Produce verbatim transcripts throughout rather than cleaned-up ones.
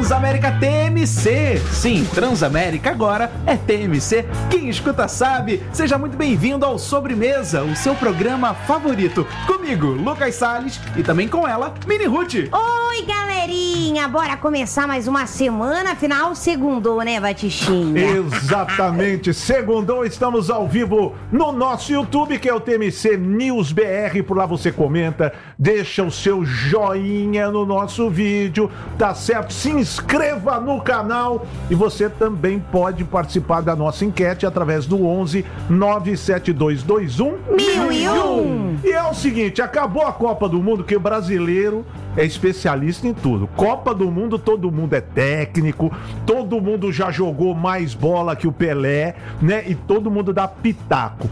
Transamérica T M C. Sim, Transamérica agora é T M C. Quem escuta sabe. Seja muito bem-vindo ao Sobremesa, o seu programa favorito. Comigo, Lucas Salles, e também com ela, Mini Ruth. Oi, galerinha. Bora começar mais uma semana. Afinal, segundou, né, Batistinha? Exatamente. Segundou, estamos ao vivo no nosso YouTube, que é o T M C News B R. Por lá você comenta, deixa o seu joinha no nosso vídeo, tá certo? Se inscreva no canal e você também pode participar da nossa enquete através do onze nove sete dois dois um mil e um. E é o seguinte, acabou a Copa do Mundo, que o brasileiro é especialista em tudo. Copa do Mundo, todo mundo é técnico, todo mundo já jogou mais bola que o Pelé, né? E todo mundo dá pitaco.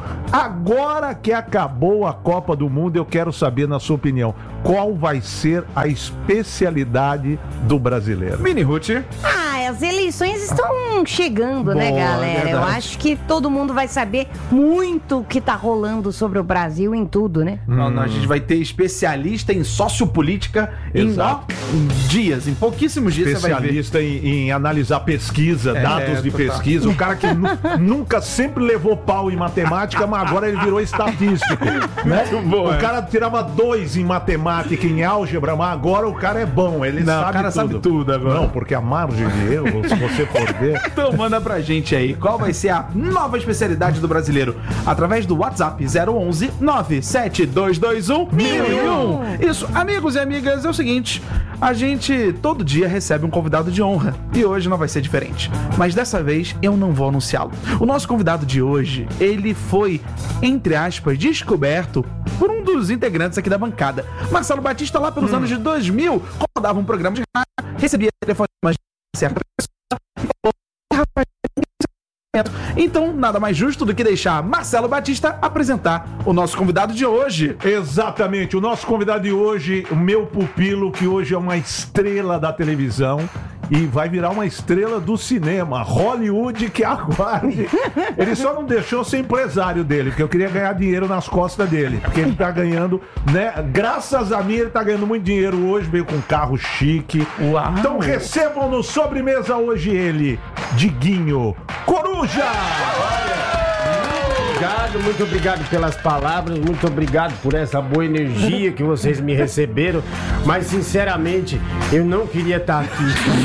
Agora que acabou a Copa do Mundo, eu quero saber, na sua opinião, qual vai ser a especialidade do brasileiro? Mini Ruth. Ah, as eleições estão chegando, né, Boa, galera? é Eu acho que todo mundo vai saber muito o que tá rolando sobre o Brasil em tudo, né? Não, não, a gente vai ter especialista em sociopolítica em, ó, em dias, em pouquíssimos dias você vai ver. Especialista em, em analisar pesquisa, É, dados de total. pesquisa. O cara que nu- nunca sempre levou pau em matemática, mas agora ele virou estatístico, né? bom, o é. cara tirava dois em matemática, em álgebra, mas agora o cara é bom, ele Não, sabe o cara tudo. sabe tudo agora. Não, porque a margem de erro, se você for ver... Então manda pra gente aí, qual vai ser a nova especialidade do brasileiro? Através do WhatsApp zero onze nove sete dois dois um mil e um. Isso, amigos e amigas, é o seguinte, a gente todo dia recebe um convidado de honra e hoje não vai ser diferente. Mas dessa vez eu não vou anunciá-lo. O nosso convidado de hoje, ele foi, entre aspas, descoberto por um dos integrantes aqui da bancada. Marcelo Batista, lá pelos anos de dois mil, comandava um programa de rádio, recebia telefonemas de certa pessoa. Então, nada mais justo do que deixar Marcelo Batista apresentar o nosso convidado de hoje. Exatamente, o nosso convidado de hoje, o meu pupilo, que hoje é uma estrela da televisão e vai virar uma estrela do cinema, Hollywood, que aguarde. Ele só não deixou ser empresário dele, porque eu queria ganhar dinheiro nas costas dele, porque ele tá ganhando, né, graças a mim ele tá ganhando muito dinheiro hoje, veio com um carro chique. Uau. Então recebam no Sobremesa hoje ele, Diguinho Coruja! Obrigado, muito obrigado pelas palavras, muito obrigado por essa boa energia que vocês me receberam, mas sinceramente eu não queria estar aqui.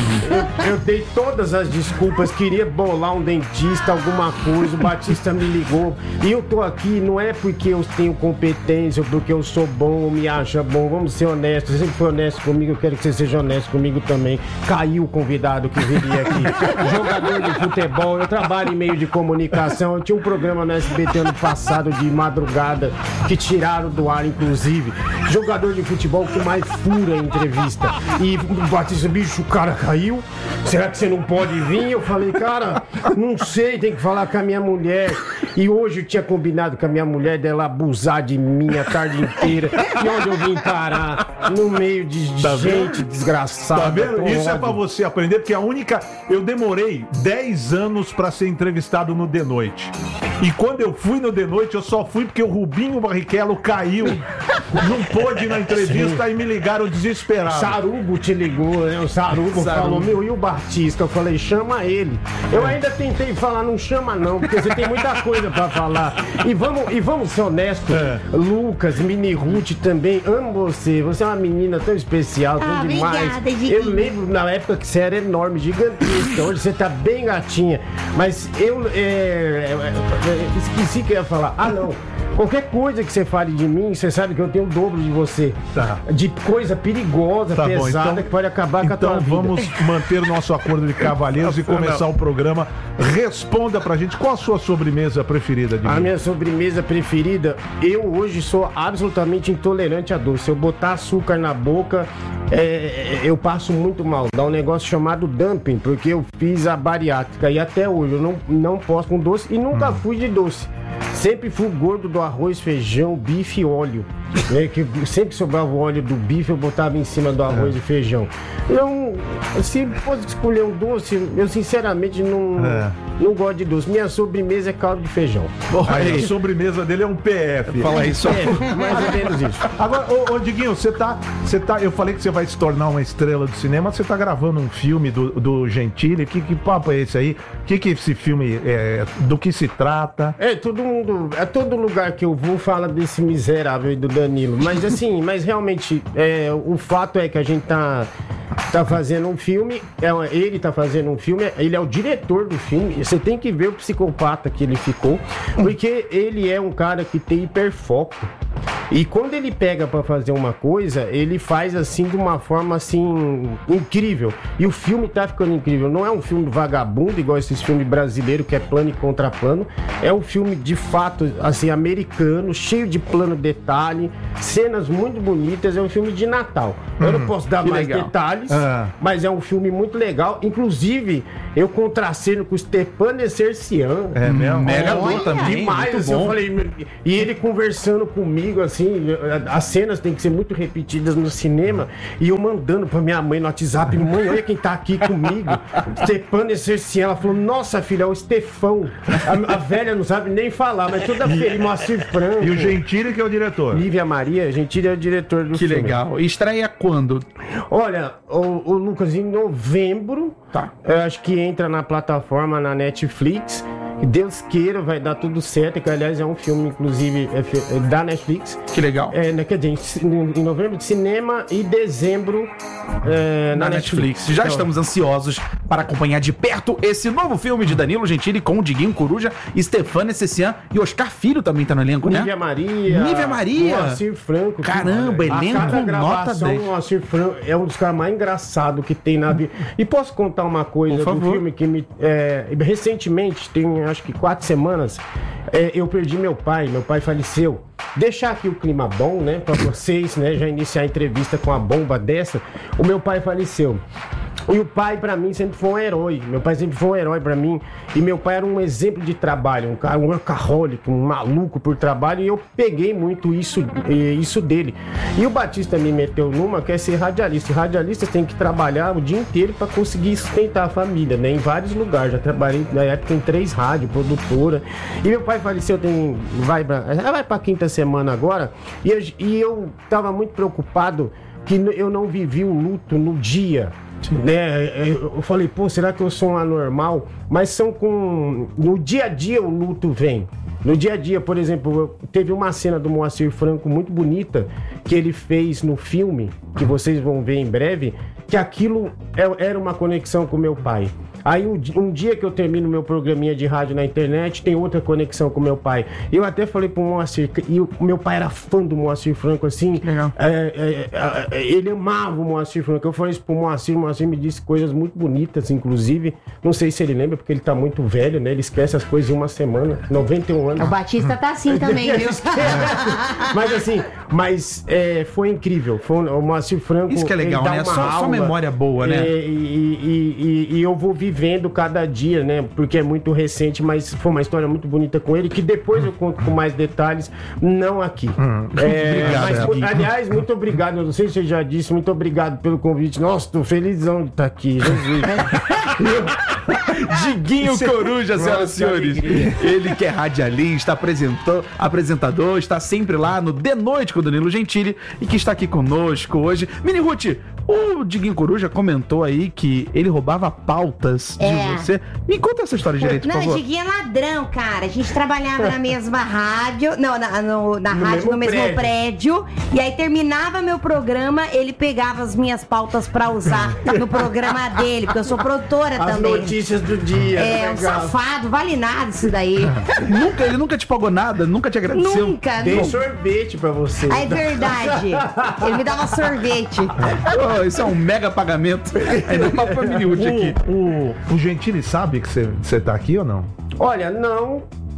Eu, eu dei todas as desculpas, queria bolar um dentista, alguma coisa, o Batista me ligou e eu tô aqui não é porque eu tenho competência ou porque eu sou bom ou me acha bom, vamos ser honestos, você sempre foi honesto comigo, eu quero que você seja honesto comigo também. Caiu o convidado que viria aqui, jogador de futebol, eu trabalho em meio de comunicação, eu tinha um programa no S B T ano passado de madrugada que tiraram do ar, inclusive, jogador de futebol que mais fura a entrevista. E o Batista, bicho, o cara caiu, será que você não pode vir? Eu falei, cara, não sei, tem que falar com a minha mulher. E hoje eu tinha combinado com a minha mulher dela abusar de mim a tarde inteira. E onde eu vim parar? No meio de Tá gente vendo? desgraçada. Tá vendo? porra. Isso é pra você aprender, porque a única... Eu demorei dez anos pra ser entrevistado no The Noite. E quando eu fui no The Noite, eu só fui porque o Rubinho Barrichello caiu. Não pôde ir na entrevista e me ligaram desesperado. Sarubo te ligou, né? O Sarubo, Sarubo. falou, meu, e o Batista? Eu falei, chama ele. Eu ainda tentei falar, não chama não, porque você tem muita coisa pra falar. E vamos, e vamos ser honestos, É. Lucas, Mini Ruth também, amo você. Você é uma menina tão especial, tão Ah, demais. obrigada, Diguinho. Eu lembro na época que você era enorme, gigantesca. Hoje você tá bem gatinha. Mas eu é, é, é, esqueci que eu ia falar. Ah, não. Qualquer coisa que você fale de mim, você sabe que eu tenho o dobro de você. Tá. De coisa perigosa, Tá bom, pesada, então- que pode acabar com a tua Então vida. vamos manter o nosso acordo de cavalheiros e começar o programa. Responda pra gente, qual a sua sobremesa preferida de A mim? minha sobremesa preferida, eu hoje sou absolutamente intolerante a doce. Se eu botar açúcar na boca, é, eu passo muito mal. Dá um negócio chamado dumping, porque eu fiz a bariátrica e até hoje eu não, não posso com doce e nunca Hum. fui de doce. Sempre fui gordo do arroz, feijão, bife e óleo. Né, que sempre que sobrava o óleo do bife, eu botava em cima do arroz é. e feijão. Eu, se fosse escolher um doce, eu sinceramente não, é. não gosto de doce. Minha sobremesa é caldo de feijão. Aí, a sobremesa dele é um P F. Fala isso. É, mais ou menos isso. Agora, ô, ô Diguinho, você tá, você tá. Eu falei que você vai se tornar uma estrela do cinema. Você tá gravando um filme do, do Gentili. Que, que papo é esse aí? Que que esse filme é? Do que se trata? É, todo mundo. É todo lugar que eu vou fala desse miserável aí do Danilo. Mas assim, mas realmente, é, o fato é que a gente tá. Tá fazendo um filme, é, ele tá fazendo um filme, ele é o diretor do filme. Você tem que ver o psicopata que ele ficou, porque ele é um cara que tem hiperfoco. E quando ele pega pra fazer uma coisa, ele faz assim de uma forma assim incrível. E o filme tá ficando incrível. Não é um filme vagabundo igual esses filmes brasileiros que é plano e contraplano. É um filme de fato assim americano, cheio de plano detalhe, cenas muito bonitas. É um filme de Natal. Eu não posso dar mais legal. detalhes, ah. mas é um filme muito legal. Inclusive, eu contraceno com o Stepan Essercian. É mesmo? Mega bom também. Demais, assim, eu falei, e ele conversando comigo, assim, as cenas têm que ser muito repetidas no cinema, e eu mandando pra minha mãe no WhatsApp, mãe, olha quem tá aqui comigo. Stepan Essercian, ela falou, nossa filha, é o Stefão. A, a velha não sabe nem falar, mas toda feliz, Moacir Franco. E o Gentili que é o diretor? Lívia Maria, Gentili é o diretor do que filme. Que legal. E estreia quando? Olha, o, o Lucas, em novembro, tá. Eu acho que entra na plataforma, na Netflix. Deus queira, vai dar tudo certo. Que aliás é um filme, inclusive, é, é da Netflix. Que legal. É, né, quer dizer, em, em novembro de cinema e dezembro é, na, na Netflix. Netflix. Já então, estamos ansiosos para acompanhar de perto esse novo filme de Danilo Gentili com o Diguinho Coruja, Stepan Essercian e Oscar Filho também tá no elenco, né? Nívia Maria. Nívia Maria. Moacir Franco. Caramba, elenco nota dez. O Moacir Franco é um dos caras mais engraçados que tem na vida. E posso contar uma coisa Por do favor. filme que me... É, recentemente, tem acho que quatro semanas, é, eu perdi meu pai. Meu pai faleceu. Deixar aqui o clima bom, né, pra vocês, né, já iniciar a entrevista com a bomba dessa. O meu pai faleceu. E o pai, pra mim, sempre foi um herói. Meu pai sempre foi um herói pra mim. E meu pai era um exemplo de trabalho, um cara, um workaholic, um maluco por trabalho. E eu peguei muito isso, isso dele. E o Batista me meteu numa que é ser radialista. E radialista tem que trabalhar o dia inteiro pra conseguir sustentar a família, né? Em vários lugares. Já trabalhei na época em três rádios, produtora. E meu pai faleceu, tem, vai, pra, vai pra quinta semana agora. E eu, e eu tava muito preocupado que eu não vivi o luto no dia. Né? Eu falei, pô, será que eu sou um anormal? Mas são com... No dia a dia o luto vem. No dia a dia, por exemplo, teve uma cena do Moacir Franco muito bonita que ele fez no filme, que vocês vão ver em breve, que aquilo era uma conexão com meu pai. Aí um dia que eu termino meu programinha de rádio na internet, tem outra conexão com meu pai. Eu até falei pro Moacir, e o meu pai era fã do Moacir Franco, assim. Legal. É, é, é, ele amava o Moacir Franco. Eu falei isso pro Moacir, o Moacir me disse coisas muito bonitas, inclusive. Não sei se ele lembra, porque ele tá muito velho, né? Ele esquece as coisas em uma semana, noventa e um anos. O Batista tá assim também, viu? Mas assim, mas é, foi incrível. Foi, o Moacir Franco. Isso que é legal, né? Só, só memória boa, né? É, e, e, e, e eu vou vivendo cada dia, né? Porque é muito recente, mas foi uma história muito bonita com ele, que depois eu conto com mais detalhes, não aqui. Hum, é, obrigado, mas, aliás, muito obrigado. Eu não sei se você já disse, muito obrigado pelo convite. Nossa, tô felizão de estar aqui. Jesus. Diguinho Coruja, senhoras e senhores. Ele que é radialista, apresentou, apresentador, está sempre lá no De Noite com o Danilo Gentili e que está aqui conosco hoje. Mini Ruth, o Diguinho Coruja comentou aí que ele roubava pautas de É. você. Me conta essa história direito, por Não, favor. Diguinho é ladrão, cara. A gente trabalhava na mesma rádio. Não, na, no, na No rádio, mesmo no mesmo prédio. prédio. E aí terminava meu programa, ele pegava as minhas pautas pra usar no programa dele, porque eu sou produtora As também. notícias do dia. É, um legal. safado, vale nada isso daí. Nunca, ele nunca te pagou nada, nunca te agradeceu. Nunca, Dei nunca. sorvete pra você. É verdade. Ele me dava sorvete. Oh, isso é um mega pagamento. Ainda mais pra Mini Ruth aqui. O, o, o Gentili sabe que você tá aqui ou não? Olha, não.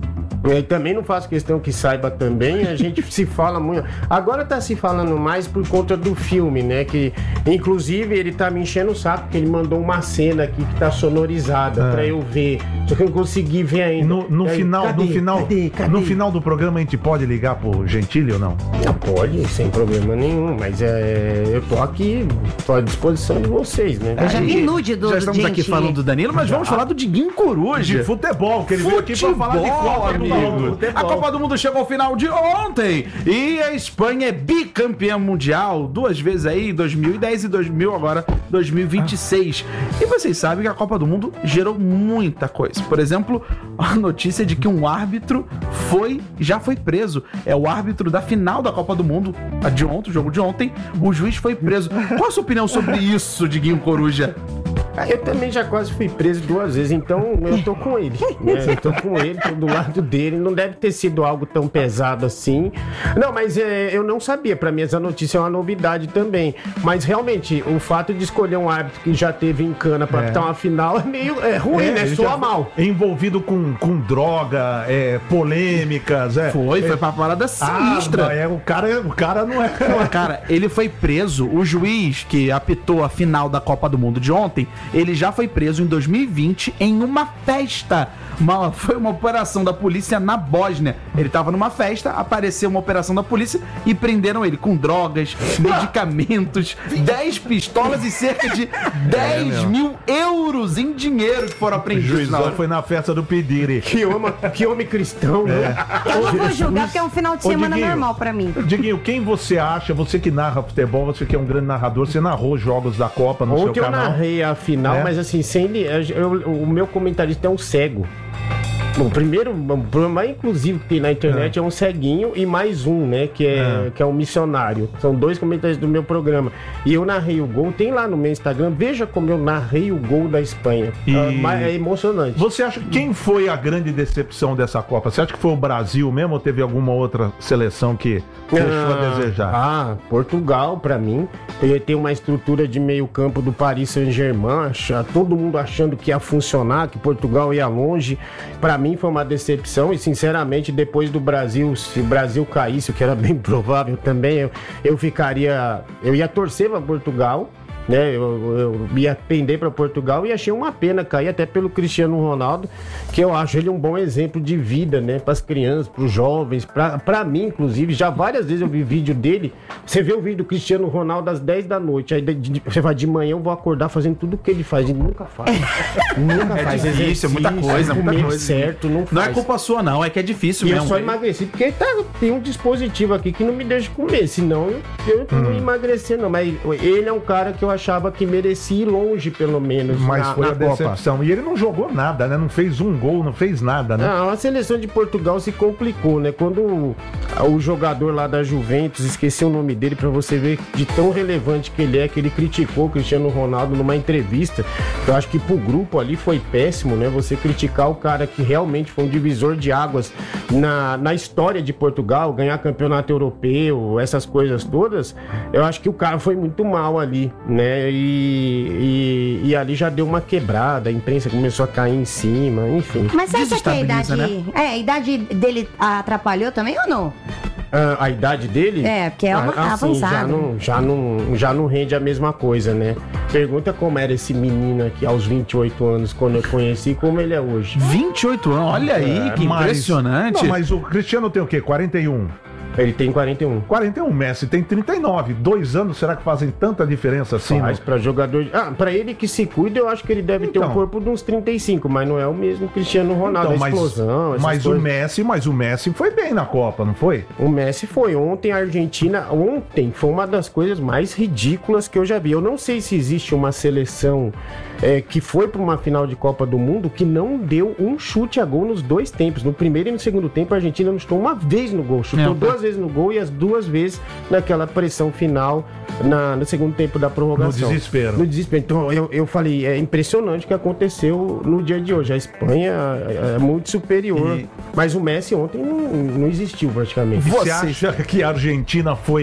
Eu também não faço questão que saiba também, a gente se fala muito. Agora tá se falando mais por conta do filme, né? Que, inclusive, ele tá me enchendo o saco, porque ele mandou uma cena aqui que tá sonorizada Ah. pra eu ver. Só que eu não consegui ver ainda. No, no Aí, final, cadê? no, final, Cadê? Cadê? no final do programa a gente pode ligar pro Gentili ou não? Não, pode, sem problema nenhum, mas é, eu tô aqui, tô à disposição de vocês, né? Eu já vi nude do Já estamos do aqui Gentili. falando do Danilo, mas vamos falar do Diguinho Coruja. De futebol, que ele veio aqui pra falar de Copa do Mundo. A Copa do Mundo chegou ao final de ontem e a Espanha é bicampeã mundial duas vezes aí, dois mil e dez e dois mil, agora dois mil e vinte e seis. E vocês sabem que a Copa do Mundo gerou muita coisa. Por exemplo, a notícia de que um árbitro foi, já foi preso. É o árbitro da final da Copa do Mundo, a de ontem, o jogo de ontem. O juiz foi preso. Qual a sua opinião sobre isso, Diguinho Coruja? Eu também já quase fui preso duas vezes, então eu tô com ele, né? Eu tô com ele, tô do lado dele. Não deve ter sido algo tão pesado assim. Não, mas é, eu não sabia. Pra mim essa notícia é uma novidade também. Mas realmente, o fato de escolher um árbitro que já teve em cana pra É. apitar uma final é meio é ruim, né? ele Soa já mal. foi Envolvido com, com droga, é, polêmicas. É, Foi, é, foi pra parada sinistra. Ah, é, o, cara, o cara não é. Cara, ele foi preso. O juiz que apitou a final da Copa do Mundo de ontem, ele já foi preso em dois mil e vinte em uma festa. Uma, foi uma operação da polícia na Bósnia. Ele tava numa festa, apareceu uma operação da polícia e prenderam ele com drogas, medicamentos, dez pistolas e cerca de dez mil euros em dinheiro que foram O apreendidos na juizão hora. foi na festa do Pedire. Que homem, que homem cristão, né? Eu não vou julgar porque é um final de Ô, semana Diguinho. normal pra mim. Diguinho, quem você acha, você que narra futebol, você que é um grande narrador, você narrou jogos da Copa no Ontem seu eu canal. narrei a final, É? mas assim, sem li- eu- eu- o meu comentarista é um cego. Bom, primeiro, o problema mais inclusivo que tem na internet é, um ceguinho e mais um, né? Que é, É. que é um missionário. São dois comentaristas do meu programa. E eu narrei o gol, tem lá no meu Instagram, veja como eu narrei o gol da Espanha. E- Ah, mas é emocionante. Você acha quem foi a grande decepção dessa Copa? Você acha que foi o Brasil mesmo ou teve alguma outra seleção que deixou a desejar? Ah, Portugal, pra mim, tem, tem uma estrutura de meio campo do Paris Saint-Germain, acha- todo mundo achando que ia funcionar, que Portugal ia longe. Pra mim foi uma decepção e, sinceramente, depois do Brasil, se o Brasil caísse, o que era bem provável também, eu, eu ficaria, eu ia torcer pra Portugal. Né, eu, eu ia pender para Portugal e achei uma pena cair até pelo Cristiano Ronaldo, que eu acho ele um bom exemplo de vida, né, para as crianças, para os jovens, para mim, inclusive. Já várias vezes eu vi vídeo dele. Você vê o vídeo do Cristiano Ronaldo às dez da noite, aí de- de- você vai de manhã, eu vou acordar fazendo tudo o que ele faz. Ele nunca faz. Nunca É faz. difícil, é muita exercício, coisa, muita comer coisa. certo, não Não faz. é culpa sua, não, é que é difícil E eu mesmo. só emagreci porque tá, tem um dispositivo aqui que não me deixa comer, senão eu, eu não ia emagrecer, não. Mas ele é um cara que eu achava que merecia ir longe, pelo menos. Mas na, foi na a Copa. decepção. E ele não jogou nada, né? Não fez um gol, não fez nada, né? Não, a seleção de Portugal se complicou, né? Quando o, o jogador lá da Juventus, esqueci o nome dele pra você ver de tão relevante que ele é, que ele criticou o Cristiano Ronaldo numa entrevista. Eu acho que pro grupo ali foi péssimo, né? Você criticar o cara que realmente foi um divisor de águas na, na história de Portugal, ganhar campeonato europeu, essas coisas todas. Eu acho que o cara foi muito mal ali, né? E, e, e ali já deu uma quebrada, a imprensa começou a cair em cima, enfim. Mas você acha que a idade. Desestabiliza, É, a idade dele atrapalhou também ou não? Ah, a idade dele? É, porque é uma- assim, já avançado. não, já, não, já não rende a mesma coisa, né? Pergunta como era esse menino aqui aos vinte e oito anos, quando eu conheci, como ele é hoje. vinte e oito anos, olha aí, É, que mas- impressionante. Não, mas o Cristiano tem o quê? quarenta e um. Ele tem quarenta e um. quarenta e um, Messi tem trinta e nove. Dois anos, será que fazem tanta diferença assim? Mas não? pra jogador. de- Ah, pra ele que se cuida, eu acho que ele deve ter Então. um corpo de uns trinta e cinco, mas não é o mesmo Cristiano Ronaldo. Então, a explosão, essas mas o coisas. Messi, mas o Messi foi bem na Copa, não foi? O Messi foi ontem, a Argentina, ontem foi uma das coisas mais ridículas que eu já vi. Eu não sei se existe uma seleção é, que foi para uma final de Copa do Mundo que não deu um chute a gol nos dois tempos. No primeiro e no segundo tempo, a Argentina não chutou uma vez no gol, chutou Não, tá. duas vezes no gol e as duas vezes naquela pressão final na- no segundo tempo da prorrogação. No desespero. No desespero. Então eu, eu falei, é impressionante o que aconteceu no dia de hoje. A Espanha é muito superior, E- mas o Messi ontem não, não existiu praticamente. Você Você- acha que a Argentina foi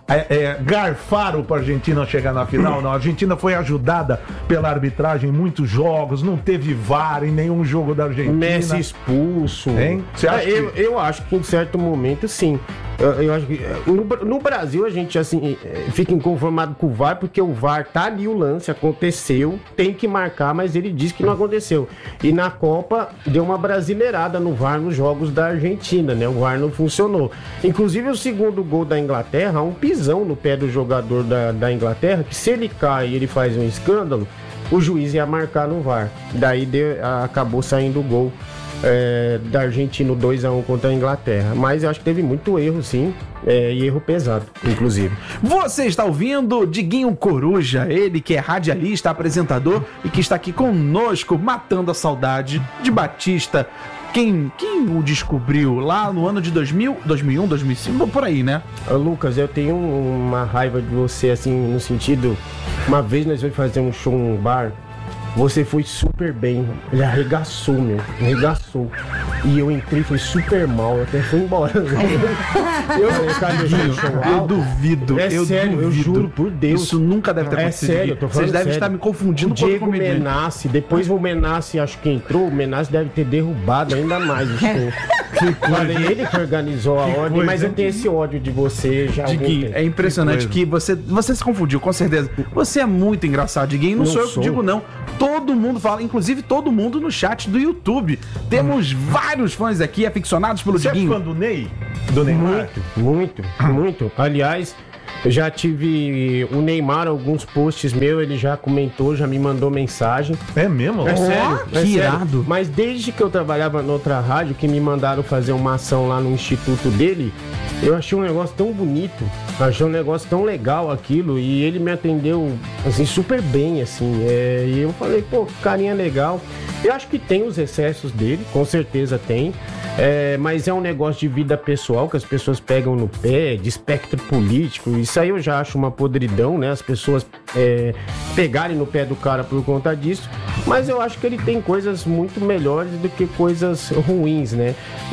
é, é, garfaram pra Argentina chegar na final? Não, a Argentina foi ajudada pela arbitragem em muitos jogos, não teve V A R em nenhum jogo da Argentina. Messi expulso. Hein? Você acha eu, que... eu acho que em certo momento, sim. Eu, eu acho que no, no Brasil a gente assim fica inconformado com o V A R porque o V A R tá ali, o lance aconteceu, tem que marcar, mas ele diz que não aconteceu. E na Copa deu uma brasileirada no V A R nos jogos da Argentina, né? O V A R não funcionou. Inclusive o segundo gol da Inglaterra, um pisão no pé do jogador da, da Inglaterra, que se ele cai e ele faz um escândalo, o juiz ia marcar no V A R. Daí deu, acabou saindo o gol. É, da Argentina dois a um contra a Inglaterra. Mas eu acho que teve muito erro, sim, é, e erro pesado, inclusive. Você está ouvindo Diguinho Coruja, ele que é radialista, apresentador e que está aqui conosco, matando a saudade de Batista. Quem, quem o descobriu lá no ano de dois mil, dois mil e um, dois mil e cinco, por aí, né? Lucas, eu tenho uma raiva de você, assim, no sentido... Uma vez nós fomos fazer um show num bar. Você foi super bem, ele arregaçou, meu, arregaçou. E eu entrei, foi super mal, eu até fui embora. eu, eu, eu duvido, é eu sério, duvido. Eu juro por Deus. Isso nunca deve ter é acontecido. Sério, eu tô falando Vocês devem sério. estar me confundindo o com Diego Menassi, depois o Menassi, acho que entrou, o Menassi deve ter derrubado ainda mais o show. Falei, ele que organizou a que ordem, coisa, mas eu tenho esse ódio de você já. Diguinho, é impressionante que, que você, você se confundiu, com certeza. Você é muito engraçado, Diguinho. Não, não sou eu que digo, não. Todo mundo fala, inclusive todo mundo no chat do YouTube. Temos hum. vários fãs aqui, aficionados pelo você Diguinho. Você é fã do Ney? Do Neymar? Muito, muito, muito. Aliás, eu já tive o Neymar, alguns posts meus, ele já comentou, já me mandou mensagem. É mesmo? É oh, sério, que é irado. Sério. Mas desde que eu trabalhava noutra rádio, que me mandaram fazer uma ação lá no instituto dele, eu achei um negócio tão bonito, achei um negócio tão legal aquilo, e ele me atendeu, assim, super bem, assim, é, e eu falei, pô, que carinha legal. Eu acho que tem os excessos dele, com certeza tem, é, mas é um negócio de vida pessoal que as pessoas pegam no pé, de espectro político, isso aí eu já acho uma podridão, né, as pessoas é, pegarem no pé do cara por conta disso, mas eu acho que ele tem coisas muito melhores do que coisas ruins, né,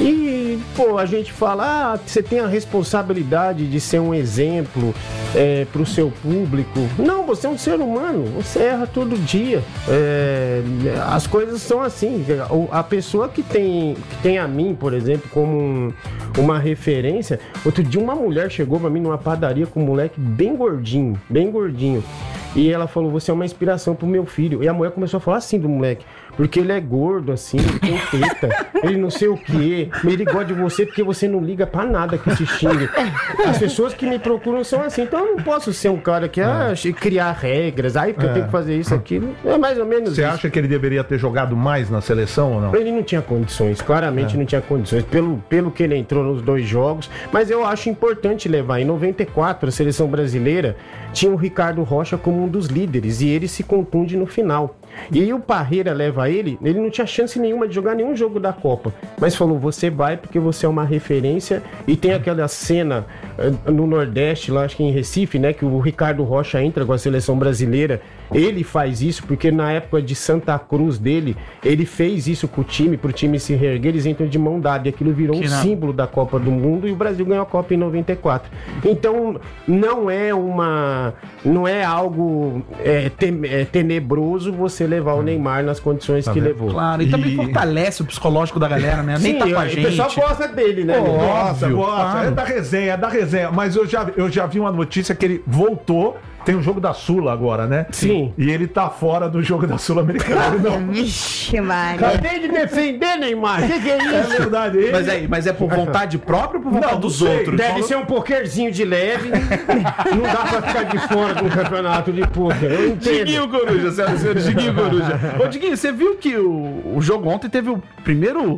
e, pô, a gente fala, ah, você tem a responsabilidade de ser um exemplo é, pro seu público. Não, você é um ser humano, você erra todo dia, é, as coisas são assim, a pessoa que tem, que tem a mim, por exemplo, como um, uma referência, outro dia uma mulher chegou pra mim numa padaria com um moleque bem gordinho, bem gordinho, e ela falou, você é uma inspiração pro meu filho, e a mulher começou a falar assim do moleque, porque ele é gordo assim, ele tem teta, ele não sei o que, ele gosta de você porque você não liga pra nada que te xingue. As pessoas que me procuram são assim, então eu não posso ser um cara que ah, criar regras, aí porque é. eu tenho que fazer isso, aquilo, é mais ou menos Você isso. acha que ele deveria ter jogado mais na seleção ou não? Ele não tinha condições, claramente é. não tinha condições, pelo, pelo que ele entrou nos dois jogos, mas eu acho importante levar, em noventa e quatro a seleção brasileira tinha o Ricardo Rocha como um dos líderes, e ele se contunde no final. E aí o Parreira leva ele, ele não tinha chance nenhuma de jogar nenhum jogo da Copa, mas falou, você vai porque você é uma referência, e tem aquela cena uh, no Nordeste, lá acho que em Recife, né, que o Ricardo Rocha entra com a seleção brasileira, ele faz isso porque na época de Santa Cruz dele, ele fez isso com o time, pro time se reerguer, eles entram de mão dada, e aquilo virou que um não. símbolo da Copa do Mundo, e o Brasil ganhou a Copa em noventa e quatro. Então, não é uma, não é algo é, te, é, tenebroso você levar o Neymar nas condições tá que vendo? levou. Claro, e, e também fortalece o psicológico da galera, né? Nem Sim, tá com a gente. O pessoal gosta dele, né? Gosta, gosta. Claro. É da resenha, é da resenha. Mas eu já, eu já vi uma notícia que ele voltou. Tem o jogo da Sula agora, né? Sim. E ele tá fora do jogo da Sul-Americana, não. Vixe, Mário. Acabei de defender, Neymar. O que, que é isso? É verdade. Ele... Mas, é, mas é por vontade própria ou por vontade não, dos não sei. outros? Deve Falou... ser um pokerzinho de leve. Não dá pra ficar de fora de um campeonato de poker. Eu entendo. Diguinho Coruja, senhoras e senhores, Diguinho Coruja. Ô, Diguinho, você viu que o, o jogo ontem teve o primeiro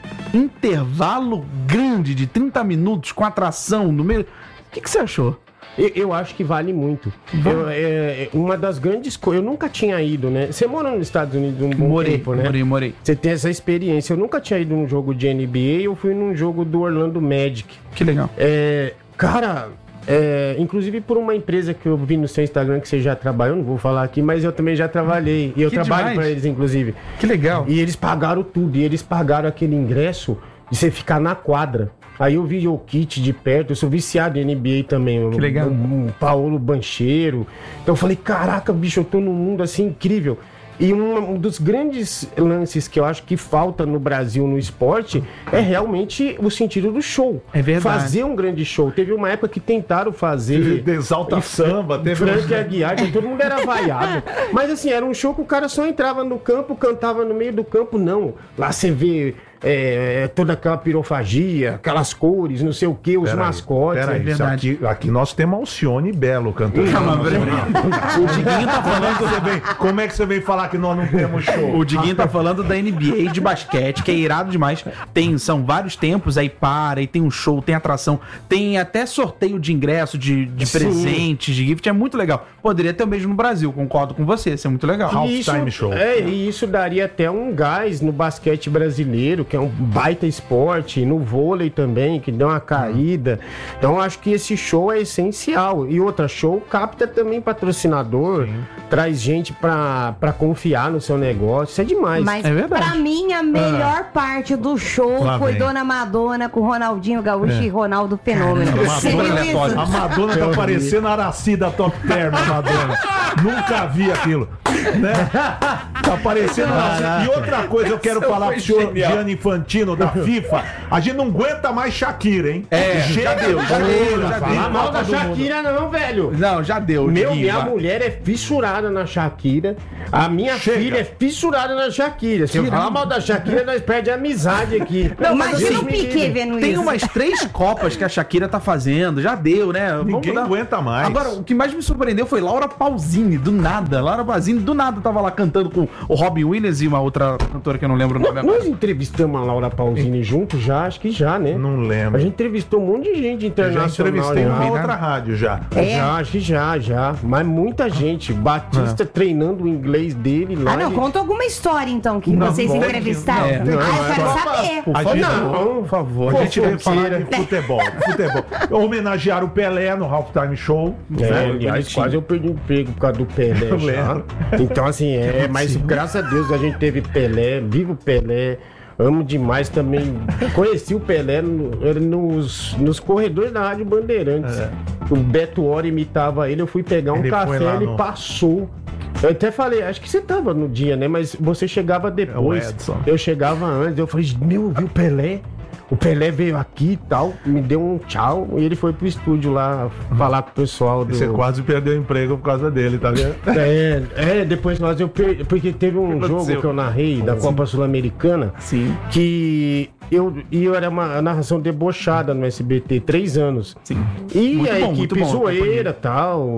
intervalo grande de trinta minutos com atração no meio. O que, que você achou? Eu, eu acho que vale muito. Eu, é, uma das grandes coisas... Eu nunca tinha ido, né? Você mora nos Estados Unidos um bom morei, tempo, né? Morei, morei. Você tem essa experiência. Eu nunca tinha ido num jogo de N B A, eu fui num jogo do Orlando Magic. Que legal. É, cara... É, inclusive por uma empresa que eu vi no seu Instagram que você já trabalhou, não vou falar aqui, mas eu também já trabalhei. E eu que trabalho para eles, inclusive. Que legal. E eles pagaram tudo. E eles pagaram aquele ingresso de você ficar na quadra. Aí eu vi o Jokic de perto, eu sou viciado em N B A também. Que legal. O, o, o Paulo Banchero. Então eu falei, caraca, bicho, eu tô num mundo assim incrível. E um, um dos grandes lances que eu acho que falta no Brasil no esporte é realmente o sentido do show. É verdade. Fazer um grande show. Teve uma época que tentaram fazer... De Exalta Samba, teve... Frank Aguiar, que todo mundo era vaiado. Mas assim, era um show que o cara só entrava no campo, cantava no meio do campo, não. Lá você vê... É, toda aquela pirofagia, aquelas cores, não sei o que, os Pera mascotes. Aí, pera é aí, verdade. aqui, aqui nós temos Alcione Belo cantando. Calma, o Diguinho tá falando... Você vem, como é que você vem falar que nós não temos show? O Diguinho tá falando da N B A de basquete, que é irado demais. Tem, são vários tempos, aí para, e tem um show, tem atração, tem até sorteio de ingresso, de, de presentes, de gift, é muito legal. Poderia ter um beijo no Brasil, concordo com você, isso é muito legal. Halftime show. É, e isso daria até um gás no basquete brasileiro, que é um baita esporte, no vôlei também, que deu uma caída. Então eu acho que esse show é essencial. E outra, show capta também patrocinador, sim, traz gente pra, pra confiar no seu negócio, isso é demais. Mas é verdade. Pra mim, a melhor ah. parte do show Lá foi vem. Dona Madonna com Ronaldinho Gaúcho é. e Ronaldo Fenômeno. Caramba, Você Madonna, viu isso? a Madonna tá parecendo a Araci da Top Term, a Madonna. Nunca vi aquilo. Né? Tá parecendo a Araci. E outra coisa eu quero Isso falar pro senhor genial. Gianni Infantino da FIFA. A gente não aguenta mais Shakira, hein? É, Chega, já deu, já deu, já Fala deu. mal da Shakira não, velho. Não, já deu, Meu, Diguinho, minha vai. mulher é fissurada na Shakira. A minha Chega. filha é fissurada na Shakira. Se eu falar mal da Shakira, nós perdemos a amizade aqui. Não, mas Imagina assim, o Piquet vendo Tem isso. umas três copas que a Shakira tá fazendo, já deu, né? Vamos Ninguém dar- aguenta mais. Agora, o que mais me surpreendeu foi Laura Pausini, do nada. Laura Pausini, do nada, tava lá cantando com o Robin Williams e uma outra cantora que eu não lembro o nome agora. Nós entrevistamos a Laura Pausini junto já, acho que já, né? Não lembro. A gente entrevistou um monte de gente Eu já internacional. entrevistei já. uma outra rádio já. É? Já, acho que já, já. Mas muita gente. Batista treinando o inglês dele lá. Ah, não, ele- conta alguma história então que Não, vocês bom, entrevistaram. é. Ah, Não, eu é quero só saber. A gente, Não, por favor, a gente veio falar de futebol. Futebol. Homenagear o Pelé no Halftime Show. É, né? aliás, quase eu perdi o emprego por causa do Pelé. Eu já. lembro. Então, assim, é, mas graças a Deus a gente teve Pelé, viva o Pelé. Amo demais também. Conheci o Pelé no- nos, nos corredores da Rádio Bandeirantes. É. O Beto Hora imitava ele, eu fui pegar um Ele foi café, lá ele no- passou. Eu até falei, acho que você tava no dia, né? Mas você chegava depois. É o Edson. Eu chegava antes, eu falei, meu, viu o Pelé? O Pelé veio aqui e tal, me deu um tchau e ele foi pro estúdio lá falar com o pessoal do. Você quase perdeu o emprego por causa dele, tá vendo? É, é, depois nós eu perdi, porque teve um que jogo aconteceu? que eu narrei da Copa Sul-Americana Sim. que eu, e eu era uma narração debochada no S B T, três anos. Sim. E Muito a bom, muito equipe bom, zoeira e tal,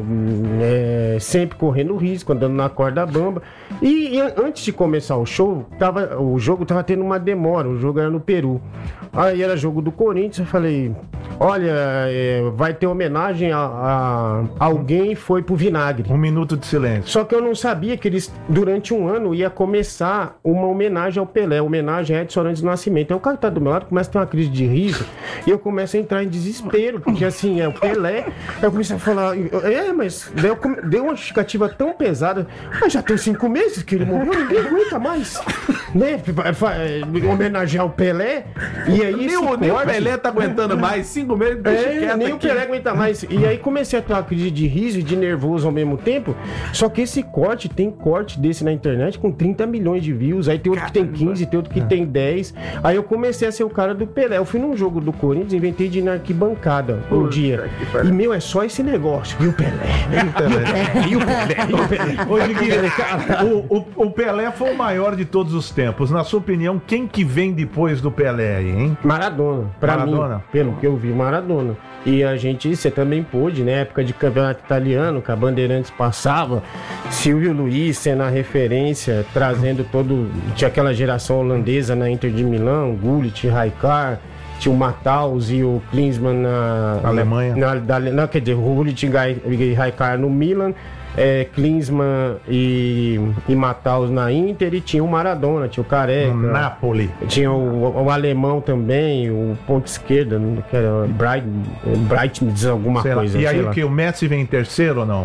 é, sempre correndo risco, andando na corda bamba. E, e antes de começar o show, tava, o jogo tava tendo uma demora, o jogo era no Peru. Aí era jogo do Corinthians, eu falei, olha, é, vai ter homenagem a, a alguém foi pro vinagre. Um minuto de silêncio. Só que eu não sabia que eles, durante um ano, ia começar uma homenagem ao Pelé, homenagem a Edson Arantes do Nascimento. Aí o cara que tá do meu lado começa a ter uma crise de riso e eu começo a entrar em desespero, porque assim, é o Pelé. Aí eu comecei a falar, é, mas daí eu come- deu uma justificativa tão pesada, mas já tem cinco meses que ele morreu, ninguém aguenta mais, né? Fa- fa- Homenagear o Pelé, e aí Nem esse o, nem o corte- Pelé tá aguentando mais, cinco meses, deixa é, quieto nem o aqui. Pelé aguenta mais. E aí comecei a ter uma crise de riso e de nervoso ao mesmo tempo. Só que esse corte, tem corte desse na internet com trinta milhões de views. Aí tem outro que tem quinze, tem outro que tem dez. Aí eu comecei a ser o cara do Pelé. Eu fui num jogo do Corinthians, inventei de ir na arquibancada um dia. E, meu, é só esse negócio. E o Pelé? E o Pelé? E o Pelé? E o Pelé? Ô, Diguinho, o, o, o Pelé foi o maior de todos os tempos. Na sua opinião, quem que vem depois do Pelé aí, hein? Maradona, pra Maradona? mim, pelo que eu vi, Maradona. E a gente, você também pôde, né? Época de campeonato italiano, que a Bandeirantes passava, Silvio Luiz sendo a referência, trazendo todo. Tinha aquela geração holandesa na Inter de Milão, Gullit, Rijkaard, tinha o Matthaus e o Klinsmann na Alemanha. Na, da, não, quer dizer, o Gullit e Rijkaard no Milan. É, Klinsmann e, e Matthaus na Inter, e tinha o Maradona, tinha o Careca, No Napoli. tinha o, o alemão também, o ponto esquerda, que era Bright, Bright alguma Sei lá. coisa. E aí sei o lá. que? O Messi vem em terceiro ou não?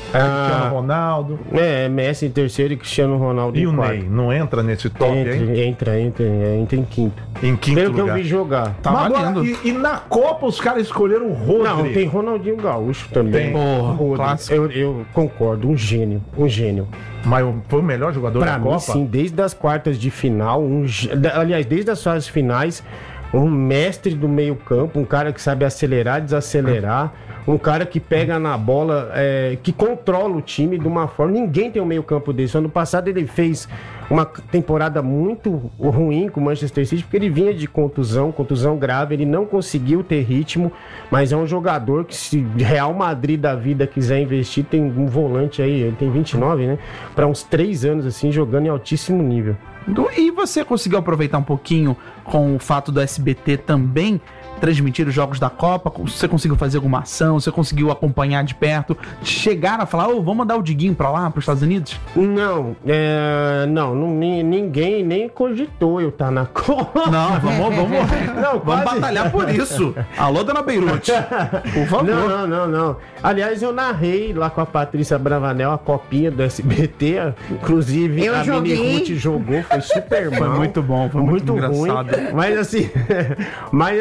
Cristiano Ronaldo. É, Messi em terceiro e Cristiano Ronaldo E em o quarto. Ney? Não entra nesse top, Entra, hein? entra, entra, entra em quinto. Em quinto Pelo que eu lugar. vi jogar. Tá Mas agora, valendo. e, e na Copa os caras escolheram o Rodri. Não, tem Ronaldinho Gaúcho também. Tem. Porra, Rodri, clássico. eu, eu concordo, um gênio, um gênio. Mas foi o melhor jogador Pra da mim, Copa? sim, desde as quartas de final, um, gê- da- aliás, desde as fases finais, um mestre do meio campo, um cara que sabe acelerar, desacelerar, um cara que pega na bola, é, que controla o time de uma forma. Ninguém tem um meio campo desse. Ano passado ele fez uma temporada muito ruim com o Manchester City, porque ele vinha de contusão, contusão grave, ele não conseguiu ter ritmo, mas é um jogador que, se Real Madrid da vida quiser investir, tem um volante aí, ele tem vinte e nove, né? Para uns três anos, assim, jogando em altíssimo nível. Do- E você conseguiu aproveitar um pouquinho com o fato do S B T também transmitir os jogos da Copa? Você conseguiu fazer alguma ação? Você conseguiu acompanhar de perto? Chegaram a falar, ô, vamos mandar o Diguinho pra lá, pros Estados Unidos? Não, é, não, não, ni- ninguém nem cogitou eu estar na Copa. Não, vamos, vamos, Não, vamos quase. batalhar por isso. Alô, dona Beirute, por favor. Não, não, não, não. Aliás, eu narrei lá com a Patrícia Bravanel a copinha do S B T. Inclusive, Eu a joguei. Mini Ruth jogou, foi super mal. Foi muito bom, foi muito ruim. engraçado. Mas assim, mas,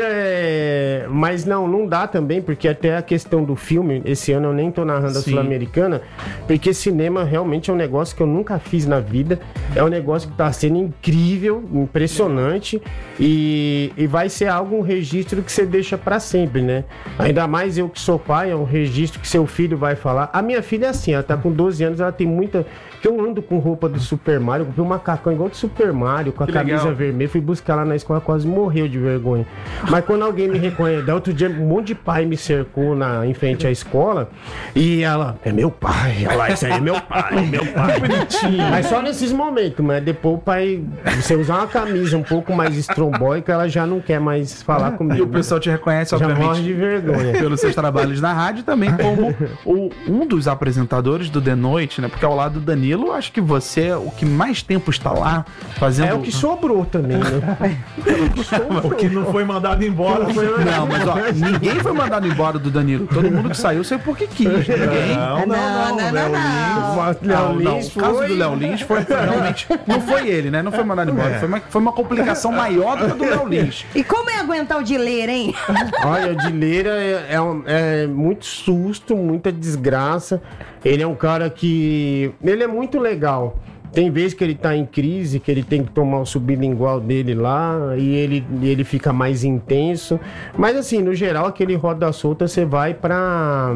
é, mas não, não dá também, porque até a questão do filme, esse ano eu nem tô narrando a Sim. Sul-Americana, porque cinema realmente é um negócio que eu nunca fiz na vida. É um negócio que tá sendo incrível, impressionante, e, e vai ser algo, um registro que você deixa pra sempre, né? Ainda mais eu que sou pai, é um registro que seu filho vai falar. A minha filha é assim, ela tá com doze anos, ela tem muita... Que eu ando com roupa do Super Mario, eu comprei um macacão igual do Super Mario, com a Que camisa legal. vermelha, fui buscar lá na escola, quase morreu de vergonha. Mas quando alguém me reconhece, da outro dia um monte de pai me cercou na, em frente à escola, e ela, é meu pai, olha lá, isso aí é meu pai, meu pai. Bonitinho. Mas só nesses momentos, mas depois o pai, você usar uma camisa um pouco mais estrombóica, ela já não quer mais falar comigo. E o pessoal te reconhece, já morre obviamente, de vergonha. pelos seus trabalhos na rádio, também como o- um dos apresentadores do The Noite, né? Porque ao lado do Danilo, acho que você é o que mais tempo está lá fazendo... É o que sobrou também, né? O que não foi mandado embora foi... Não, mas ó, ninguém foi mandado embora do Danilo. Todo mundo que saiu saiu porque quis. Ninguém. Não, não, não, Não, não, Léo não, Lins. Mas Não, Léo não, Lins o caso foi- do Léo Lins foi, foi realmente. Não foi ele, né? Não foi mandado embora. É. Foi, uma, foi uma complicação maior do que a do Léo Lins. E como é aguentar o de ler, hein? Olha, o Dileira é, é, um- é muito susto, muita desgraça. Ele é um cara que... Ele é muito legal. Tem vezes que ele tá em crise, que ele tem que tomar o sublingual dele lá, e ele, e ele fica mais intenso. Mas assim, no geral, aquele roda solta, você vai pra...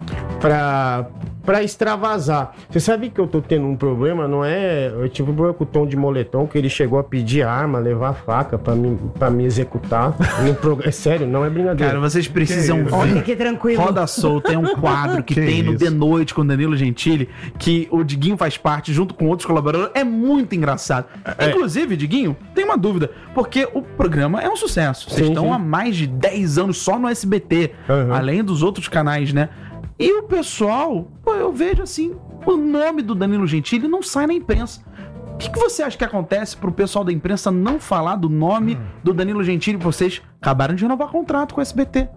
pra... pra extravasar. Você sabe que eu tô tendo um problema, não é... Eu tive um problema com o Tom de Moletom, que ele chegou a pedir arma, levar faca pra me, pra me executar. No prog... É sério, não é brincadeira. Cara, vocês precisam Que Olha ver. que tranquilo. Roda Solta é um quadro que, Que tem no isso. The Noite com o Danilo Gentili, que o Diguinho faz parte junto com outros colaboradores. É muito engraçado. Inclusive, Diguinho, tem uma dúvida, porque o programa é um sucesso. Vocês Sim, estão sim. há mais de dez anos só no S B T, Uhum. além dos outros canais, né? E o pessoal, pô, eu vejo assim, o nome do Danilo Gentili não sai na imprensa. O que, que você acha que acontece pro pessoal da imprensa não falar do nome do Danilo Gentili? Vocês acabaram de renovar contrato com o S B T.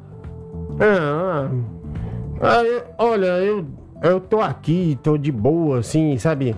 Ah, ah, eu- olha, eu, eu tô aqui, tô de boa, assim, sabe?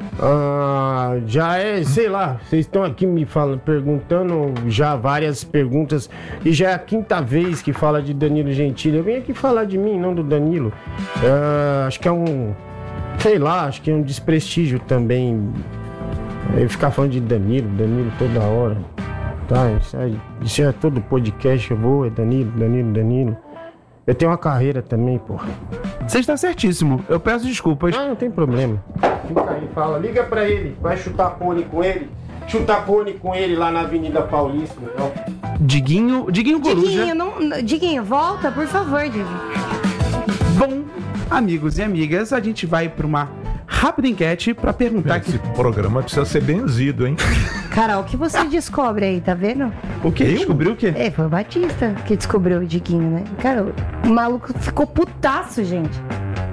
Ah, já é, sei lá, vocês estão aqui me falando, perguntando já várias perguntas, e já é a quinta vez que fala de Danilo Gentili. Eu vim aqui falar de mim, não do Danilo. Ah, acho que é um, sei lá, acho que é um desprestígio também eu ficar falando de Danilo, Danilo toda hora. Tá, isso aí, isso é todo podcast, eu vou, é Danilo, Danilo, Danilo. Eu tenho uma carreira também, porra. Você está certíssimo. Eu peço desculpas. Ah, não tem problema. Fica aí, fala. Liga pra ele. Vai chutar pônei com ele. Chutar pônei com ele lá na Avenida Paulista. Então. Diguinho, Diguinho Coruja. Diguinho, não, Diguinho, volta, por favor, Diguinho. Bom, amigos e amigas, a gente vai para uma rápida enquete para perguntar Esse que, programa precisa ser benzido, hein? Carol, o que você descobre aí, tá vendo? o que Eu? descobriu o quê? É, foi o Batista que descobriu o Diguinho, né? Cara, o maluco ficou putaço, gente.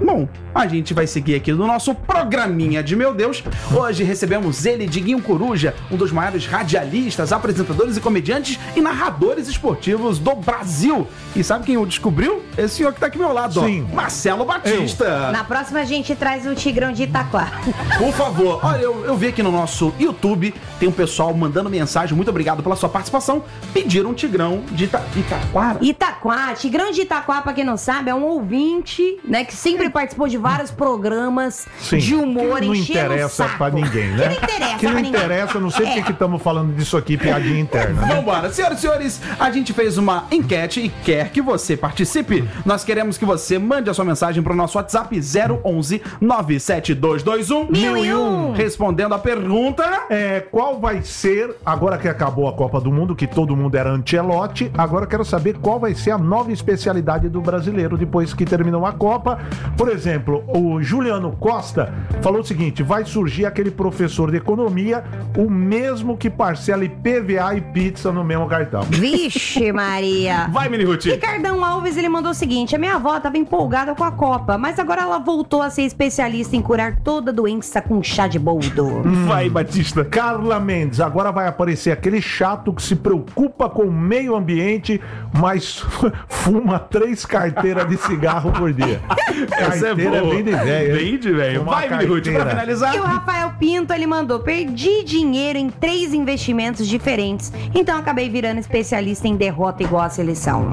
Bom, a gente vai seguir aqui no nosso programinha de Meu Deus. Hoje recebemos ele, Diguinho Coruja, um dos maiores radialistas, apresentadores e comediantes e narradores esportivos do Brasil. E sabe quem o descobriu? Esse senhor que tá aqui ao meu lado, Sim. ó, Marcelo Batista. Na próxima a gente traz o Tigrão de Itaquá. Por favor, olha, eu, eu vi aqui no nosso YouTube, tem um pessoal mandando mensagem, muito obrigado pela sua participação, pediram um Tigrão de Ita Itaquara. Itaquá, Tigrão de Itaquá, pra quem não sabe, é um ouvinte, né, que sempre participou de vários programas Sim. de humor, que não enchendo o interessa saco. pra ninguém, né? Que não interessa Que não pra ninguém. interessa, eu não sei É. porque que estamos falando disso aqui, piadinha interna, né? Vambora, senhoras e senhores, a gente fez uma enquete e quer que você participe. Nós queremos que você mande a sua mensagem pro nosso WhatsApp zero onze nove sete dois dois um Mil e um. Respondendo a pergunta... É, qual vai ser, agora que acabou a Copa do Mundo, que todo mundo era Ancelotti, agora eu quero saber qual vai ser a nova especialidade do brasileiro depois que terminou a Copa. Por exemplo, o Juliano Costa falou o seguinte: vai surgir aquele professor de economia, o mesmo que parcela I P V A e pizza no mesmo cartão. Vixe, Maria. Vai, Mini Ruth. Ricardão Alves, ele mandou o seguinte: a minha avó estava empolgada com a Copa, mas agora ela voltou a ser especialista em curar toda doença com chá de boldo. Vai, Batista. Carla Mendes, agora vai aparecer aquele chato que se preocupa com o meio ambiente, mas fuma três carteiras de cigarro por dia. Essa é Carteira boa. bem de velho. Bem de velho. Uma Vai, Mini Ruth, pra carteira. finalizar. E o Rafael Pinto, ele mandou: perdi dinheiro em três investimentos diferentes, então acabei virando especialista em derrota igual a seleção.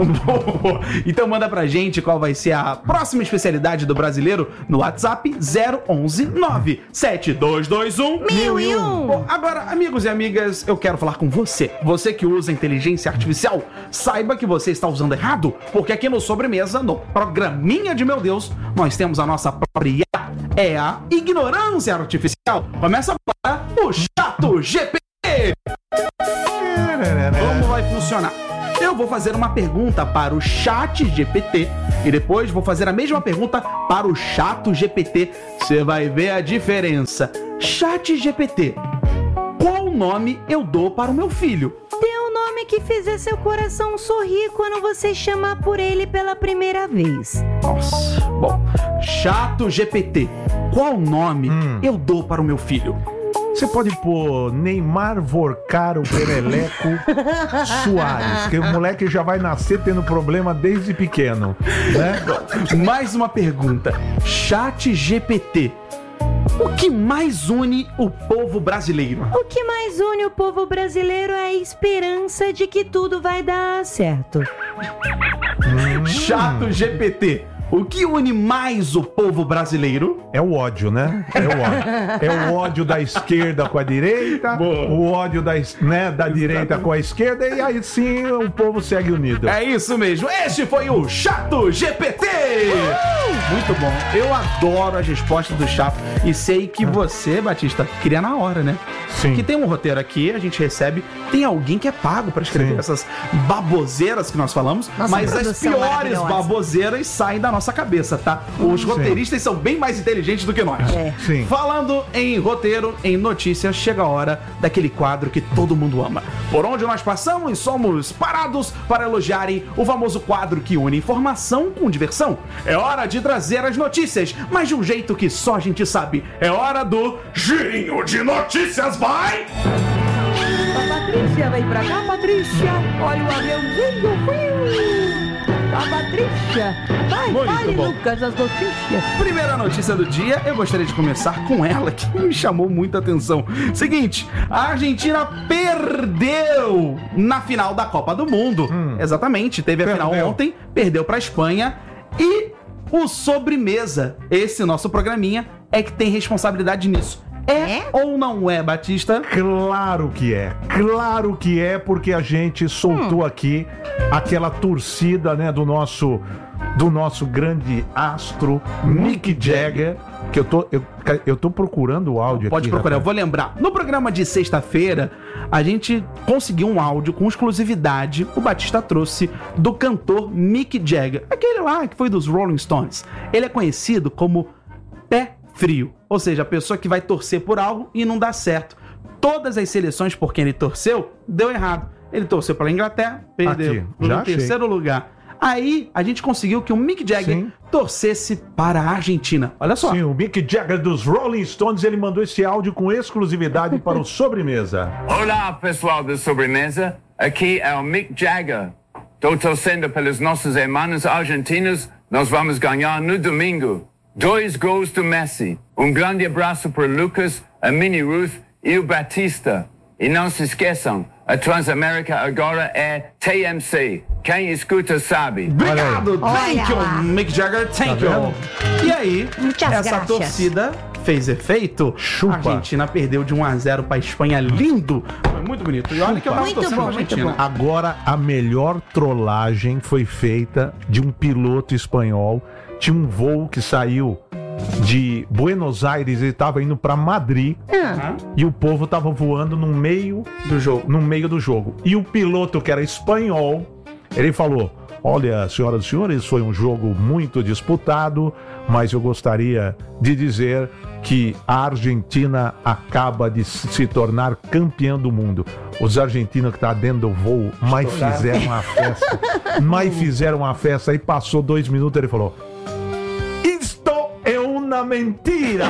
Então manda pra gente qual vai ser a próxima especialidade do brasileiro no WhatsApp zero onze nove sete dois dois um Mil e um. Bom, agora, amigos e amigas, eu quero falar com você. Você que usa inteligência artificial, saiba que você está usando errado, porque aqui no Sobremesa, no programinha de Meu Deus, nós temos a nossa própria I A, é a ignorância artificial. Começa agora o Chato G P T. Como vai funcionar? Eu vou fazer uma pergunta para o Chat G P T e depois vou fazer a mesma pergunta para o Chato G P T. Você vai ver a diferença. Chat G P T, qual nome eu dou para o meu filho? Dê um nome que fizer seu coração sorrir quando você chamar por ele pela primeira vez. Nossa, bom. Chato G P T, qual nome Hum. eu dou para o meu filho? Você pode pôr Neymar Vorcaro Pereleco Soares, que o moleque já vai nascer tendo problema desde pequeno, né? Mais uma pergunta. Chat G P T, o que mais une o povo brasileiro? O que mais une o povo brasileiro é a esperança de que tudo vai dar certo. Chato G P T, o que une mais o povo brasileiro? É o ódio, né? É o ódio. É o ódio da esquerda com a direita, Boa. o ódio da, es- né, da direita com a esquerda, e aí sim o povo segue unido. É isso mesmo, este foi o Chato G P T! Muito bom, eu adoro as respostas do Chato e sei que você, Batista, cria na hora, né? Sim. Que tem um roteiro aqui, a gente recebe, tem alguém que é pago pra escrever Sim. essas baboseiras que nós falamos, Nossa, mas as produção piores maravilhosa. baboseiras saem da nossa cabeça, tá? Os roteiristas são bem mais inteligentes do que nós. É. Sim. Falando em roteiro, em notícias, chega a hora daquele quadro que todo mundo ama. Por onde nós passamos, somos parados para elogiarem o famoso quadro que une informação com diversão. É hora de trazer as notícias, mas de um jeito que só a gente sabe. É hora do Girinho de Notícias, vai! A Patrícia, vem pra cá, Patrícia. Olha o aviãozinho. A Patrícia. Vai, Muito fale, bom. Lucas, as notícias. Primeira notícia do dia, eu gostaria de começar com ela, que me chamou muita atenção. Seguinte, a Argentina perdeu na final da Copa do Mundo. Exatamente, teve a Perdeu. final ontem, perdeu pra Espanha e o Sobremesa, esse nosso programinha, é que tem responsabilidade nisso. É, É? ou não é, Batista? Claro que é, claro que é, porque a gente soltou aqui aquela torcida, né, do nosso do nosso grande astro Mick Jagger, que eu tô eu, eu tô procurando o áudio Pode aqui. procurar, eu rapaz. vou lembrar. No programa de sexta-feira, a gente conseguiu um áudio com exclusividade, o Batista trouxe, do cantor Mick Jagger, aquele lá que foi dos Rolling Stones. Ele é conhecido como pé frio, ou seja, a pessoa que vai torcer por algo e não dá certo. Todas as seleções por quem ele torceu, deu errado. Ele torceu pela Inglaterra, perdeu Aqui, no já achei. terceiro lugar. Aí a gente conseguiu que o Mick Jagger Sim. torcesse para a Argentina. Olha só. Sim, o Mick Jagger dos Rolling Stones, ele mandou esse áudio com exclusividade para o Sobremesa. Olá, pessoal da Sobremesa. Aqui é o Mick Jagger. Estou torcendo pelos nossos irmãos argentinos. Nós vamos ganhar no domingo. Dois gols do Messi. Um grande abraço para o Lucas, a Minnie Ruth e o Batista. E não se esqueçam, a Transamérica agora é T M C. Quem escuta sabe. Obrigado, Olha thank you, lá. Mick Jagger, thank Tá you. E aí, Muitas essa graças. torcida fez efeito. Chupa. A Argentina perdeu de um a zero para a Espanha, lindo. Foi muito bonito. E olha que eu tava Muito torcendo bom, pra muito Argentina. bom. Agora, a melhor trollagem foi feita de um piloto espanhol. Tinha um voo que saiu de Buenos Aires, ele estava indo para Madrid Ah, e o povo tava voando no meio Do jogo. no meio do jogo. E o piloto, que era espanhol, ele falou: olha, senhoras e senhores, foi um jogo muito disputado, mas eu gostaria de dizer que a Argentina acaba de se tornar campeã do mundo. Os argentinos que estavam dentro do voo, mas fizeram uma festa. Mas fizeram uma festa. Aí passou dois minutos, ele falou: isto é uma mentira!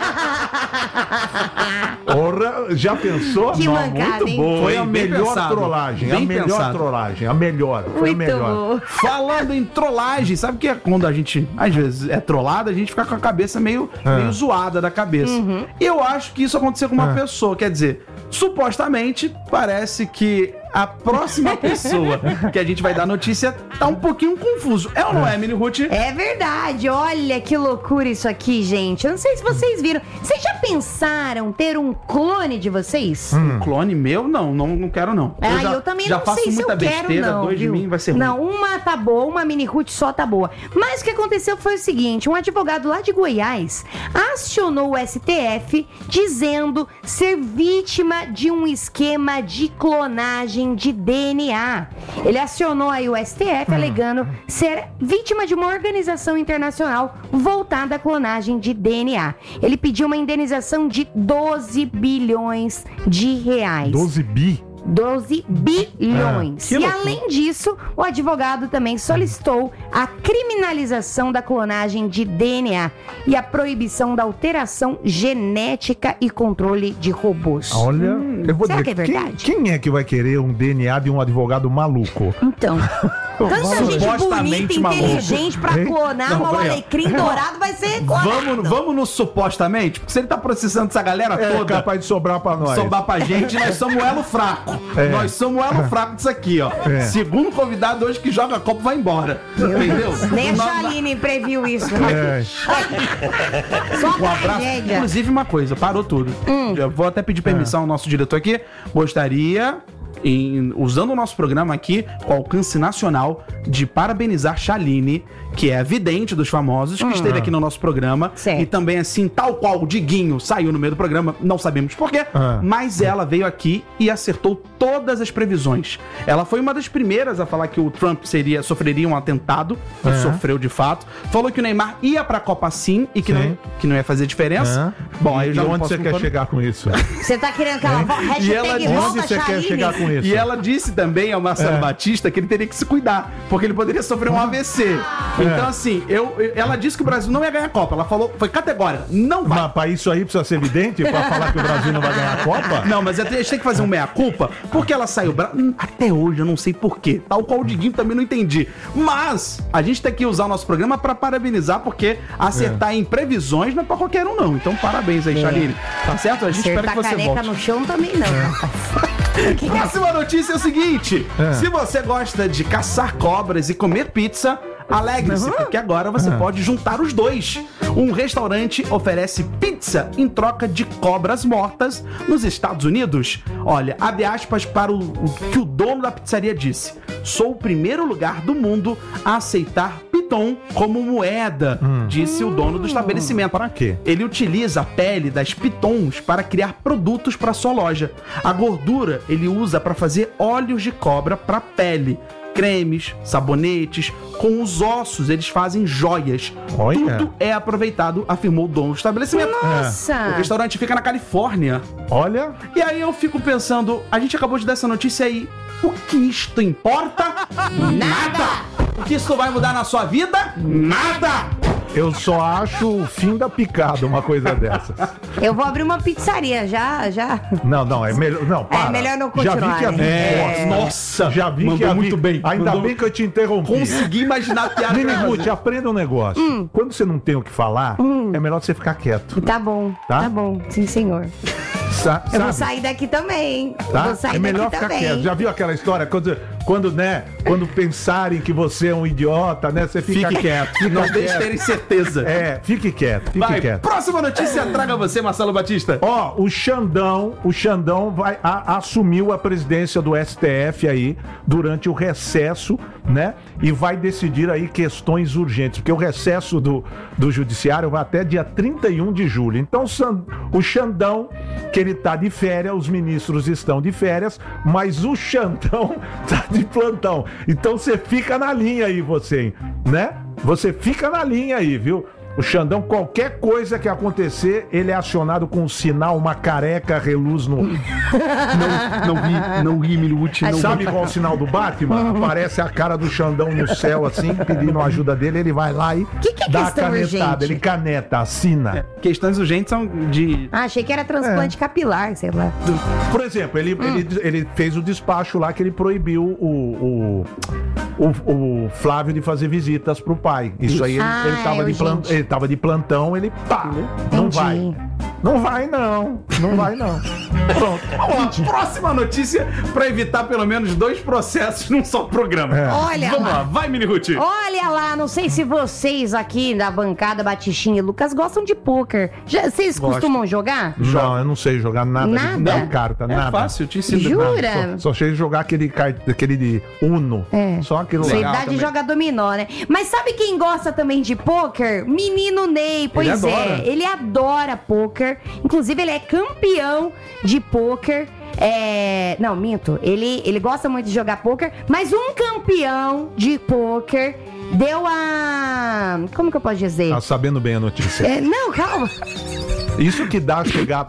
Ora, já pensou? Que mancada, hein? Foi Foi a bem melhor pensado. trollagem. Bem a melhor pensado. trollagem. A melhor. Foi a muito melhor. bom. Falando em trollagem, sabe que é quando a gente, às vezes, é trollado, a gente fica com a cabeça meio, É. meio zoada da cabeça. E eu acho que isso aconteceu com uma É. pessoa, quer dizer, supostamente, parece que a próxima pessoa que a gente vai dar notícia tá um pouquinho confuso. É ou não é, Mini Ruth? É verdade, olha que loucura isso aqui, gente. Eu não sei se vocês viram. Vocês já pensaram ter um clone de vocês? Um clone meu? Não, não, não quero não. Ah, eu, já, também já não faço sei se eu muita quero, besteira, não, dois viu? de mim vai ser ruim. Não, uma tá boa, uma mini root só tá boa. Mas o que aconteceu foi o seguinte, um advogado lá de Goiás acionou o S T F dizendo ser vítima de um esquema de clonagem de D N A. Ele acionou aí o S T F alegando ser vítima de uma organização internacional voltada à clonagem de D N A. Ele pediu uma indenização de doze bilhões de reais. doze bi. doze bilhões. É, que e loucura. além disso, o advogado também solicitou a criminalização da clonagem de D N A e a proibição da alteração genética e controle de robôs. Olha, eu vou será dizer, que é quem- verdade? Quem, é que vai querer um D N A de um advogado maluco? Então, tanta gente Supostamente bonita, maluco. inteligente pra Hein? clonar, Não, mas o peraí, ó. alecrim dourado vai ser clonado. Vamos, vamos no supostamente, porque se ele tá processando essa galera É toda, capaz de sobrar pra nós. sobrar pra gente, nós somos o elo fraco. É. Nós somos o elo fraco disso aqui, ó. É. Segundo convidado hoje que joga copo vai embora. Entendeu? Nem a Nós- Chaline previu isso. né? É. Só Um abraço. tragédia. Inclusive, uma coisa, parou tudo. Eu vou até pedir permissão ao nosso diretor aqui. Gostaria, em- usando o nosso programa aqui, com alcance nacional, de parabenizar Chaline, que é a vidente dos famosos, que esteve aqui no nosso programa. Certo. E também, assim, tal qual o Diguinho saiu no meio do programa, não sabemos porquê, Ah. mas ela veio aqui e acertou todas as previsões. Ela foi uma das primeiras a falar que o Trump seria, sofreria um atentado, e Ah. sofreu de fato. Falou que o Neymar ia pra Copa sim e que, Sim. não, que não ia fazer diferença. Hã? Bom, aí eu e já não onde posso você quer concordar. chegar com isso? Você tá querendo que ela vo- E ela hashtag disse- volta Onde você quer Chaline? chegar com isso? E ela disse também ao Marcelo É. Batista que ele teria que se cuidar, porque ele poderia sofrer um A V C. Então, assim, eu, eu- ela disse que o Brasil não ia ganhar a Copa. Ela falou, foi categórica, não vai. Mas pra isso aí precisa ser evidente? Pra falar que o Brasil não vai ganhar a Copa? Não, mas a gente tem que fazer um meia-culpa, porque ela saiu bra... Hum, Até hoje eu não sei porquê. Tal qual o Diguinho também não entendi. Mas a gente tem que usar o nosso programa pra parabenizar, porque acertar em previsões não é pra qualquer um, não. Então, parabéns aí, Chaline. Tá certo? A gente espera Acertar que você caneca volte. no chão também não, rapaz. Que que é? Próxima notícia é o seguinte: É. se você gosta de caçar cobras e comer pizza, alegre-se, porque agora você pode juntar os dois. Um restaurante oferece pizza em troca de cobras mortas nos Estados Unidos. Olha, abre aspas para o, o que o dono da pizzaria disse: sou o primeiro lugar do mundo a aceitar piton como moeda, disse o dono do estabelecimento. Pra quê? Ele utiliza a pele das pitons para criar produtos para sua loja. A gordura ele usa para fazer óleos de cobra para pele, cremes, sabonetes. Com os ossos eles fazem joias. Olha. Tudo é aproveitado, afirmou o dono do estabelecimento. O Nossa! restaurante fica na Califórnia. Olha, E aí eu fico pensando, a gente acabou de dar essa notícia aí. O que isto importa? Nada! O que isso vai mudar na sua vida? Nada! Eu só acho o fim da picada uma coisa dessas. Eu vou abrir uma pizzaria, já, já. Não, não, é melhor. Não, para. É melhor não Já continuar. vi que a né? É, nossa, Já vi mandou que a muito bem. Ainda Mandou- bem que eu te interrompi. Consegui imaginar a piada. Mini Ruth, aprenda um negócio. Hum. Quando você não tem o que falar, é melhor você ficar quieto. Tá bom, Tá? tá, bom, sim senhor. Sa Eu vou sabe? sair daqui também. Eu Tá? vou sair É melhor daqui ficar também. quieto. Já viu aquela história? Quando, quando, né? Quando pensarem que você é um idiota, né? Você fica Fique quieto. quieto. Não deixe quieto. terem certeza. É, fique quieto, fique Vai, quieto. próxima notícia, traga você, Marcelo Batista. Ó, o Xandão, o Xandão vai, a- assumiu a presidência do S T F aí durante o recesso, né? E vai decidir aí questões urgentes, porque o recesso do, do judiciário vai até dia trinta e um de julho. Então, o San- o Xandão, que ele tá de férias, os ministros estão de férias, mas o Xandão tá de plantão. Então, você fica na linha aí, você, né? Você fica na linha aí, viu? O Xandão, qualquer coisa que acontecer, ele é acionado com um sinal, uma careca reluz no... Não, não ri, não ri, Minuti, não Sabe ri. qual é o sinal do Batman? Aparece a cara do Xandão no céu, assim, pedindo ajuda dele, ele vai lá e Que que é dá a questão canetada. urgente? Ele caneta, assina. Questões urgentes são de... Ah, achei que era transplante É. capilar, sei lá. Por exemplo, ele, ele, ele fez o despacho lá que ele proibiu o, o, o, o Flávio de fazer visitas pro pai. Isso aí, ele, Ah, ele, tava é de plan- urgente. ele tava de plantão, ele pá, não Entendi. vai. Não vai não, não vai não. Pronto. Vamos lá, próxima notícia pra evitar pelo menos dois processos num só programa. É. Olha Vamos lá. lá, vai, Mini Ruth. Olha lá, não sei se vocês aqui da bancada Batichinha e Lucas gostam de pôquer. Já- Vocês Gosto. costumam jogar? Não, eu não sei jogar nada, Nada? de, de carta, É nada. fácil, eu te ensino. Jura? Só, só sei jogar aquele, car- aquele de Uno. É. Só aquilo Sua lá. Legal idade também. joga dominó, né? Mas sabe quem gosta também de pôquer? Menino Ney, pois Ele é. adora. Ele adora pôquer. Inclusive, ele é campeão de pôquer. É... Não, minto. Ele, ele gosta muito de jogar pôquer, mas um campeão de pôquer deu a... Como que eu posso dizer? Tá sabendo bem a notícia. É, não, calma. Isso que dá chegar